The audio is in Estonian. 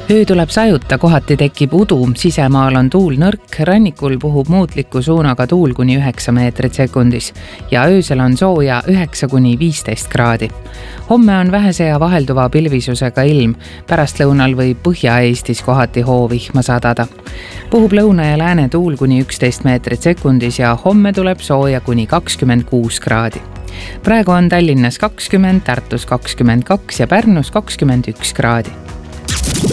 Öö tuleb sajuta, kohati tekib udu, sisemaal on tuul nõrk, rannikul puhub muutliku suunaga tuul kuni 9 meetrit sekundis ja öösel on sooja 9–15 kraadi. Homme on vähese ja vahelduva pilvisusega ilm, pärastlõunal võib Põhja-Eestis kohati hoovihma sadada. Puhub lõuna ja lääne tuul kuni 11 meetrit sekundis ja homme tuleb sooja kuni 26 kraadi. Praegu on Tallinnas 20, Tartus 22 ja Pärnus 21 kraadi.